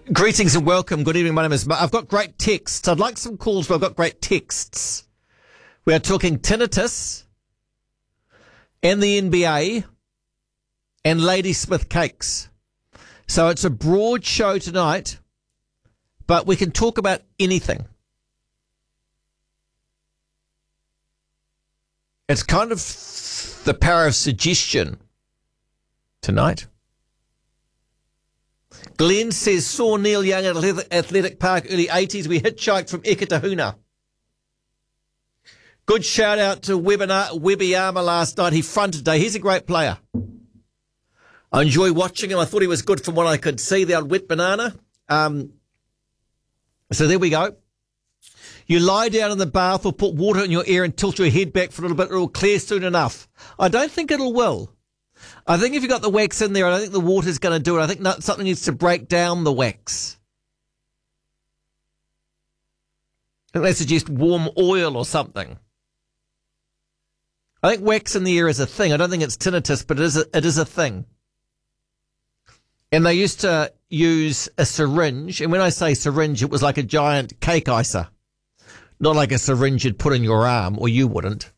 Greetings and welcome. Good evening. My name is Mark. I've got great texts. I'd like some calls, but I've got great texts. We are talking tinnitus and the NBA and Ladysmith cakes. So it's a broad show tonight, but we can talk about anything. It's kind of the power of suggestion tonight. Glenn says, saw Neil Young at Athletic Park early 80s. We hitchhiked from Eketahuna. Good shout out to Webiyama last night. He fronted today. He's a great player. I enjoy watching him. I thought he was good from what I could see, the old wet banana. So there we go. You lie down in the bath or put water in your ear and tilt your head back for a little bit. It'll clear soon enough. I don't think it'll will. I think if you've got the wax in there, I don't think the water's going to do it. I think something needs to break down the wax. I think they suggest warm oil or something. I think wax in the ear is a thing. I don't think it's tinnitus, but it is a thing. And they used to use a syringe. And when I say syringe, it was like a giant cake icer. Not like a syringe you'd put in your arm, or you wouldn't.